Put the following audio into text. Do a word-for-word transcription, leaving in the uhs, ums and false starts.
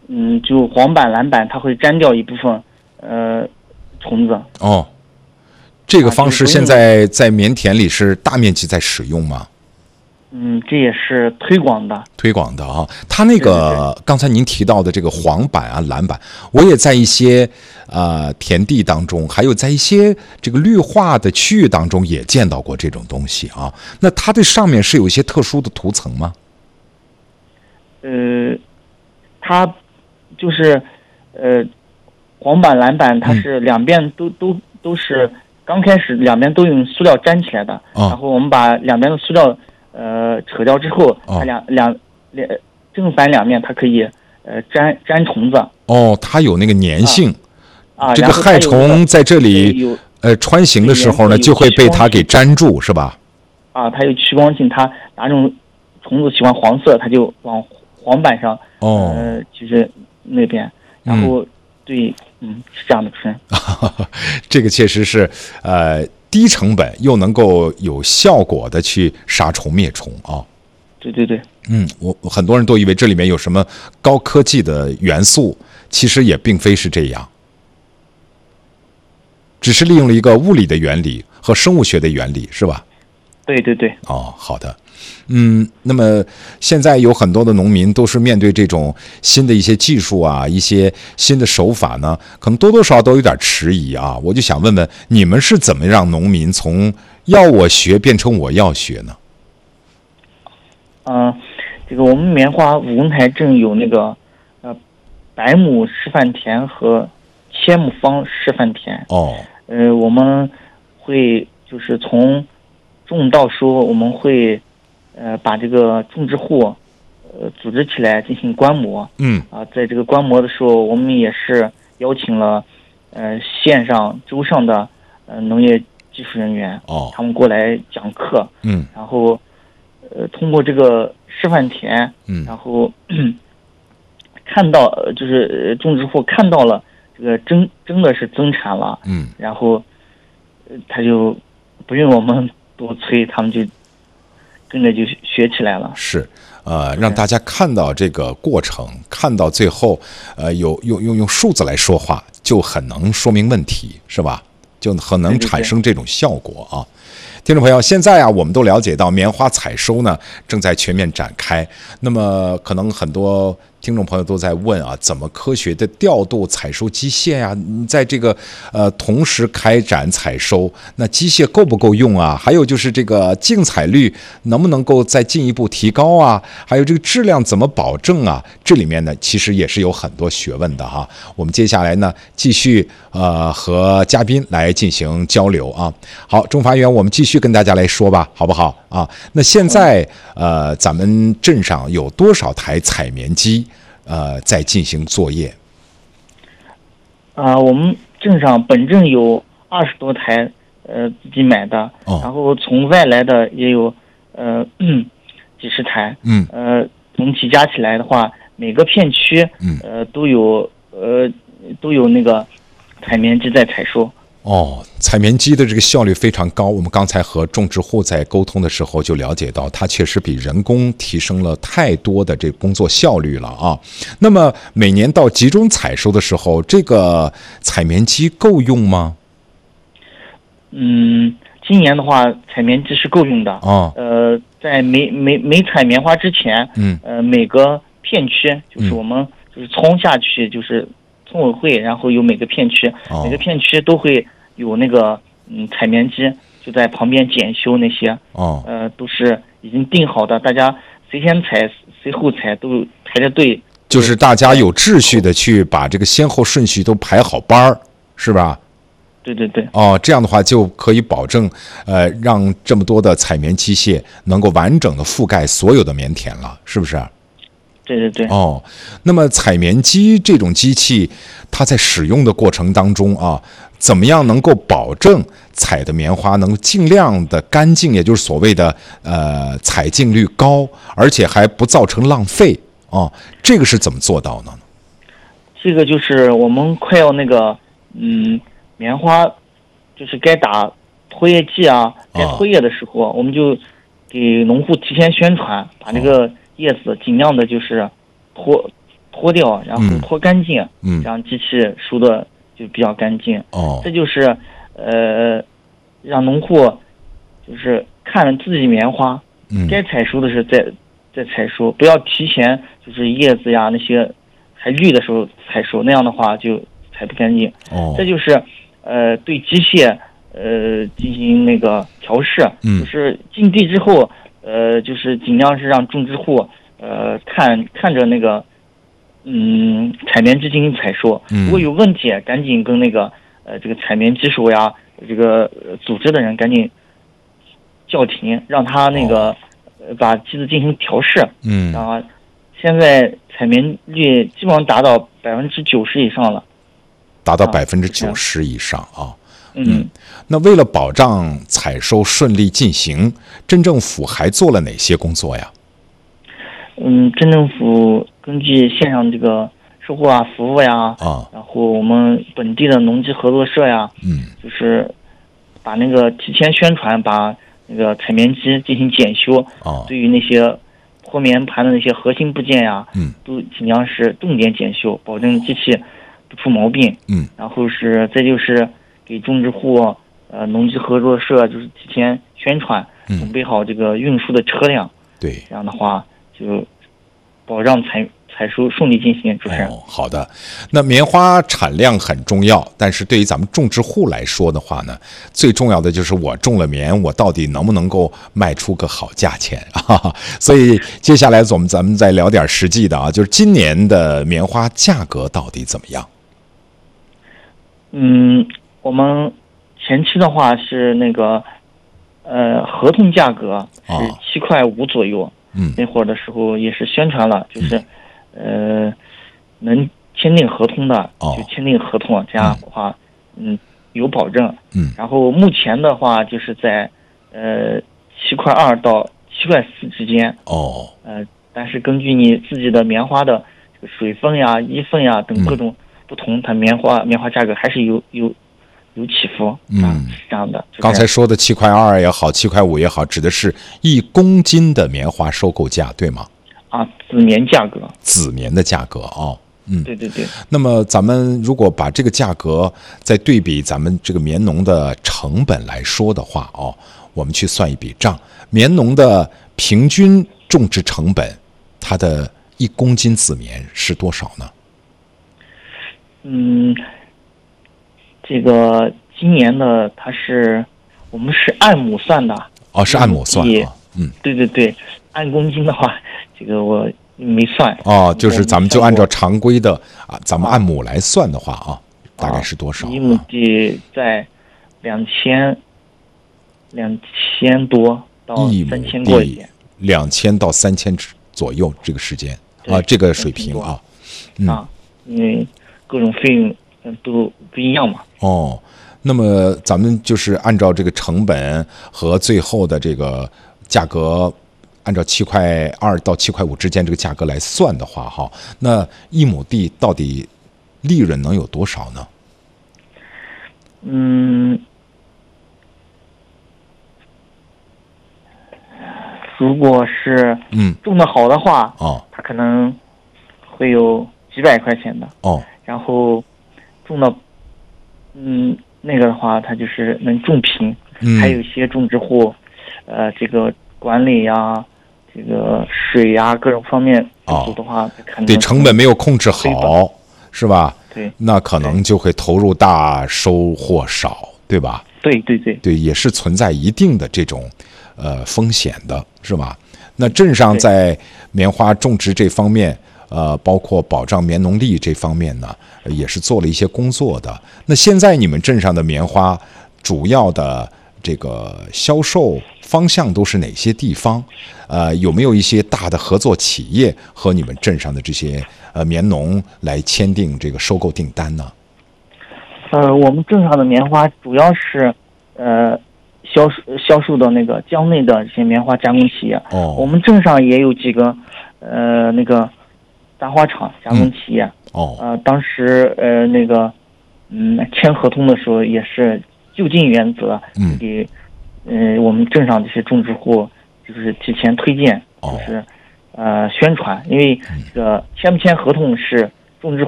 嗯，就黄板、蓝板，它会粘掉一部分呃虫子。 哦，这个方式现在在棉田里是大面积在使用吗？ 嗯，这也是推广的， 推广的啊。它那个刚才您提到的这个黄板啊、蓝板，我也在一些呃田地当中，还有在一些这个绿化的区域当中也见到过这种东西啊。那它的上面是有一些特殊的涂层吗？ 呃，它就是呃黄板、蓝板，它是两边都、嗯、都都是刚开始两边都用塑料粘起来的，哦、然后我们把两边的塑料。呃，扯掉之后，它两、哦、两两正反两面它可以呃粘粘虫子。 哦，它有那个粘性啊， 这个害虫在这里呃穿行的时候呢，就会被它给粘住，是吧？ 啊，它有趋光性，它哪种虫子喜欢黄色，它就往黄板上。 哦， 呃，就是那边，然后、嗯、对，嗯，是这样的，主持人。 这个确实是呃。低成本又能够有效果的去杀虫灭虫啊！ 对对对， 嗯，我很多人都以为这里面有什么高科技的元素，其实也并非是这样，只是利用了一个物理的原理和生物学的原理，是吧？ 对对对。 哦，好的。嗯，那么现在有很多的农民都是面对这种新的一些技术啊，一些新的手法呢，可能多多少少都有点迟疑啊。我就想问问，你们是怎么让农民从要我学变成我要学呢？ 嗯、呃，这个我们棉花武功台镇有那个呃百亩示范田和千亩方示范田。 哦。 呃，我们会就是从种到收，我们会。呃，把这个种植户，呃，组织起来进行观摩。 嗯。 啊，在这个观摩的时候，我们也是邀请了，呃，县上、州上的呃农业技术人员。 哦。 他们过来讲课。 嗯。 然后，呃，通过这个示范田， 嗯， 然后看到，就是种植户看到了这个真真的是增产了。 嗯。 然后，呃，他就不用我们多催，他们就。跟着就学起来了， 是，呃，让大家看到这个过程，看到最后，呃，有用用用数字来说话，就很能说明问题，是吧？就很能产生这种效果啊。对对对，听众朋友，现在啊，我们都了解到棉花采收呢正在全面展开。那么，可能很多听众朋友都在问啊，怎么科学的调度采收机械呀、啊？在这个呃同时开展采收，那机械够不够用啊？还有就是这个竞采率能不能够再进一步提高啊？还有这个质量怎么保证啊？这里面呢，其实也是有很多学问的哈。我们接下来呢，继续呃和嘉宾来进行交流啊。好，中发员，我们继续跟大家来说吧，好不好啊？那现在呃，咱们镇上有多少台采棉机？呃，在进行作业。 啊、呃，我们镇上本镇有二十多台，呃，自己买的， 哦、 然后从外来的也有，呃，几十台。 嗯。 呃，总体加起来的话，每个片区， 嗯， 呃，都有，呃，都有那个采棉机在采收。 哦，采棉机的这个效率非常高。我们刚才和种植户在沟通的时候就了解到，它确实比人工提升了太多的这工作效率了啊。那么每年到集中采收的时候，这个采棉机够用吗？ 嗯，今年的话，采棉机是够用的。 哦。 呃，在没没没采棉花之前， 嗯， 呃，每个片区就是我们就是村下去就是。村委会，然后有每个片区， 哦、 每个片区都会有那个嗯采棉机，就在旁边检修那些， 哦， 呃，都是已经定好的，大家谁先采谁后采都排着队， 就是大家有秩序的去把这个先后顺序都排好班儿，是吧？ 对对对。 哦，这样的话就可以保证，呃，让这么多的采棉机械能够完整的覆盖所有的棉田了，是不是？ 对对对。 哦，那么采棉机这种机器，它在使用的过程当中啊，怎么样能够保证采的棉花能尽量的干净，也就是所谓的呃采净率高，而且还不造成浪费啊？这个是怎么做到的呢？ 这个就是我们快要那个嗯棉花，就是该打脱叶剂啊，该脱叶的时候，哦、我们就给农户提前宣传，把这个叶子尽量的就是脱脱掉，然后脱干净， 嗯， 这样机器收的就比较干净。 哦， 这就是呃，让农户就是看自己棉花， 嗯， 该采收的是在在采收，不要提前就是叶子呀那些还绿的时候采收，那样的话就采不干净。 哦， 这就是呃对机械呃进行那个调试， 嗯， 就是进地之后，呃就是尽量是让种植户呃看看着那个嗯采棉机进行采收， 嗯， 如果有问题赶紧跟那个呃这个采棉机手呀这个组织的人赶紧叫停，让他那个、哦、呃把机子进行调试。 嗯， 然后现在采棉率基本上达到百分之九十以上了， 达到百分之九十以上啊。 嗯, 嗯，那为了保障采收顺利进行，镇政府还做了哪些工作呀？ 嗯，镇政府根据线上这个售后啊服务呀， 啊， 然后我们本地的农机合作社呀， 嗯， 就是把那个提前宣传，把那个采棉机进行检修， 啊， 对于那些脱棉盘的那些核心部件呀， 嗯， 都尽量是重点检修，保证机器不出毛病。 嗯， 然后是再就是给种植户、呃农机合作社就是提前宣传，准备好这个运输的车辆。 对， 这样的话就保障采采收顺利进行。主持人， 哦，好的。那棉花产量很重要，但是对于咱们种植户来说的话呢，最重要的就是我种了棉，我到底能不能够卖出个好价钱啊？所以接下来我们咱们再聊点实际的啊，就是今年的棉花价格到底怎么样？ 嗯，我们前期的话是那个呃合同价格是七块五左右。哦， 嗯， 那会儿的时候也是宣传了，就是，嗯、呃，能签订合同的就签订合同，哦，这样的话，嗯，有保证。 嗯， 然后目前的话就是在，呃，七块二到七块四之间。 哦， 呃，但是根据你自己的棉花的这个水分呀、衣分呀等各种不同，嗯，它棉花棉花价格还是有有。有起伏， 嗯， 啊，是这样的。 刚才说的七块二也好，七块五也好，指的是一公斤的棉花收购价，对吗？ 啊，紫棉价格， 紫棉的价格哦，嗯， 对对对。 那么咱们如果把这个价格再对比咱们这个棉农的成本来说的话，哦，我们去算一笔账，棉农的平均种植成本，它的一公斤紫棉是多少呢？ 嗯。这个今年的它是，我们是按亩算的。 哦，是按亩算啊。嗯， 对对对，按公斤的话，这个我没算。 哦，就是咱们就按照常规的啊，咱们按亩来算的话啊，大概是多少？ 一亩地在两千两千多到三千过一点。 两千到三千左右这个时间啊，这个水平啊。 嗯、啊，因为各种费用都不一样嘛。 哦，那么咱们就是按照这个成本和最后的这个价格，按照七块二到七块五之间这个价格来算的话，哈，那一亩地到底利润能有多少呢？ 嗯，如果是嗯种的好的话， 哦， 它可能会有几百块钱的哦， 然后种的。嗯，那个的话，它就是能种平， 嗯， 还有一些种植户，呃，这个管理呀，这个水呀，各种方面不足的话，可能对成本没有控制好，是吧？ 对， 那可能就会投入大，收获少，对吧？ 对对对， 对，也是存在一定的这种呃风险的，是吧？那镇上在棉花种植这方面。呃，包括保障棉农力这方面呢，也是做了一些工作的。那现在你们镇上的棉花主要的这个销售方向都是哪些地方？呃，有没有一些大的合作企业和你们镇上的这些呃棉农来签订这个收购订单呢？ 呃，我们镇上的棉花主要是呃销售销售的那个江内的这些棉花加工企业。 哦， 我们镇上也有几个呃那个。大花厂加工企业， 嗯、哦， 呃，当时呃那个，嗯，签合同的时候也是就近原则， 嗯， 给，呃，我们镇上这些种植户就是提前推荐， 哦、 就是， 呃宣传，因为这个签不签合同是种植